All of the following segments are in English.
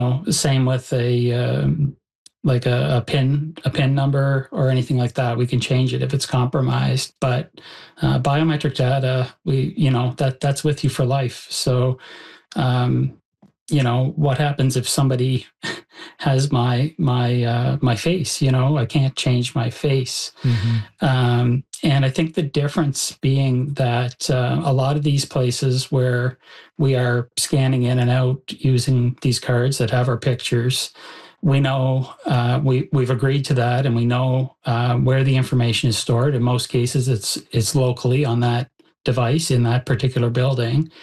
same with like a PIN number or anything like that. We can change it if it's compromised. But biometric data, that's with you for life. So, what happens if somebody has my face? I can't change my face. And I think the difference being that a lot of these places where we are scanning in and out using these cards that have our pictures, we know we've agreed to that, and we know where the information is stored. In most cases, it's locally on that device in that particular building.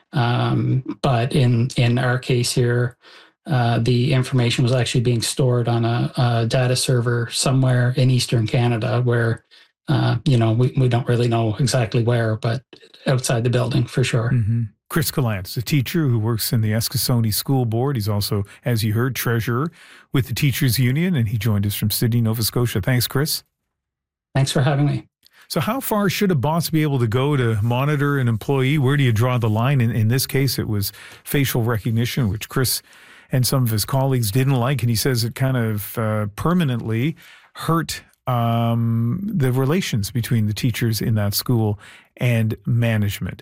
But in our case here, the information was actually being stored on a data server somewhere in Eastern Canada where, we don't really know exactly where, but outside the building for sure. Chris Callants, a teacher who works in the Eskasoni School Board. He's also, as you heard, treasurer with the Teachers Union, and he joined us from Sydney, Nova Scotia. Thanks, Chris. Thanks for having me. So how far should a boss be able to go to monitor an employee? Where do you draw the line? In this case, it was facial recognition, which Chris and some of his colleagues didn't like, and he says it kind of permanently hurt the relations between the teachers in that school and management.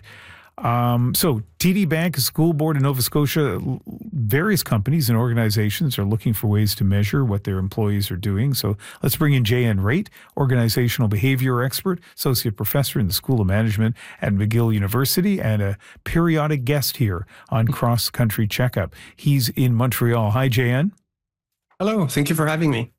So TD Bank, a school board in Nova Scotia, various companies and organizations are looking for ways to measure what their employees are doing. So let's bring in J.N. Raitt, organizational behavior expert, associate professor in the School of Management at McGill University, and a periodic guest here on Cross Country Checkup. He's in Montreal. Hi, J.N. Hello. Thank you for having me.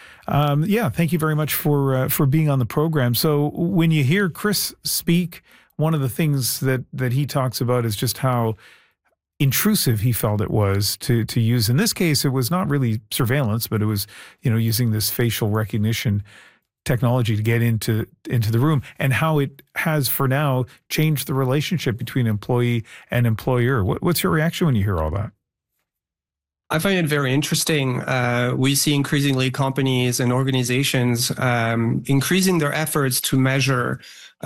Thank you very much for being on the program. So when you hear Chris speak, one of the things that he talks about is just how intrusive he felt it was to use. In this case, it was not really surveillance, but it was, using this facial recognition technology to get into the room, and how it has for now changed the relationship between employee and employer. What's your reaction when you hear all that? I find it very interesting. We see increasingly companies and organizations increasing their efforts to measure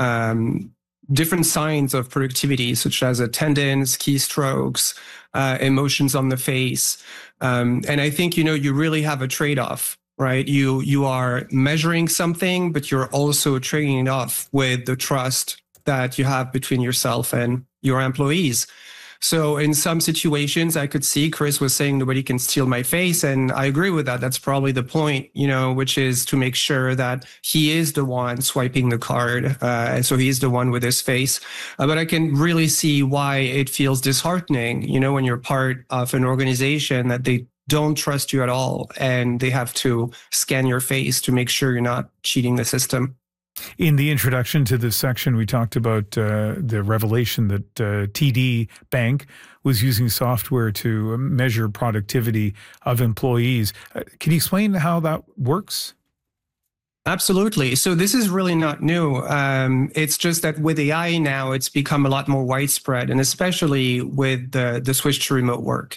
different signs of productivity, such as attendance, keystrokes, emotions on the face. And I think, you really have a trade-off, right? You are measuring something, but you're also trading it off with the trust that you have between yourself and your employees. So in some situations, I could see Chris was saying nobody can steal my face. And I agree with that. That's probably the point, which is to make sure that he is the one swiping the card. So he's the one with his face. But I can really see why it feels disheartening, when you're part of an organization that they don't trust you at all, and they have to scan your face to make sure you're not cheating the system. In the introduction to this section, we talked about the revelation that TD Bank was using software to measure productivity of employees. Can you explain how that works? Absolutely. So this is really not new. It's just that with AI now, it's become a lot more widespread, and especially with the switch to remote work.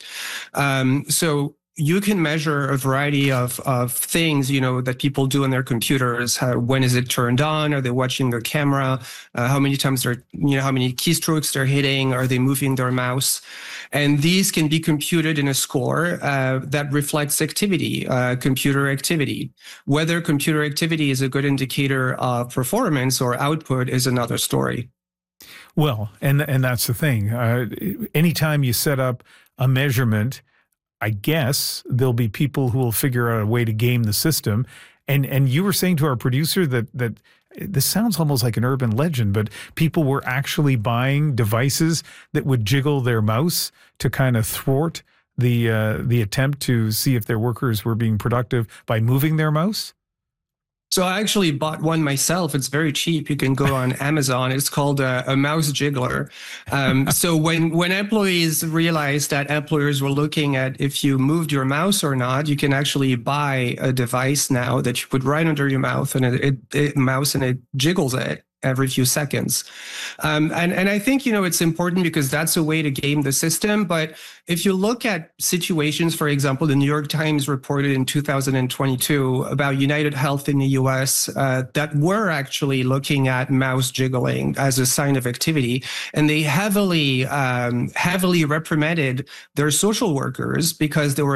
So you can measure a variety of things, that people do on their computers. When is it turned on? Are they watching their camera? How many times how many keystrokes they're hitting? Are they moving their mouse? And these can be computed in a score that reflects activity, computer activity. Whether computer activity is a good indicator of performance or output is another story. Well, and that's the thing. Anytime you set up a measurement, I guess there'll be people who will figure out a way to game the system. And you were saying to our producer that this sounds almost like an urban legend, but people were actually buying devices that would jiggle their mouse to kind of thwart the attempt to see if their workers were being productive by moving their mouse. So I actually bought one myself. It's very cheap. You can go on Amazon. It's called a mouse jiggler. So when employees realized that employers were looking at if you moved your mouse or not, you can actually buy a device now that you put right under your mouth and it jiggles it. every few seconds. And I think, it's important because that's a way to game the system. But if you look at situations, for example, the New York Times reported in 2022 about United Health in the US that were actually looking at mouse jiggling as a sign of activity. And they heavily reprimanded their social workers because they were